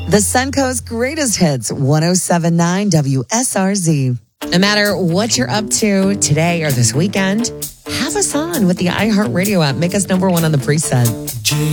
The Suncoast Greatest Hits, 107.9 WSRZ. No matter what you're up to today or this weekend, have us on with the iHeartRadio app. Make us number one on the preset.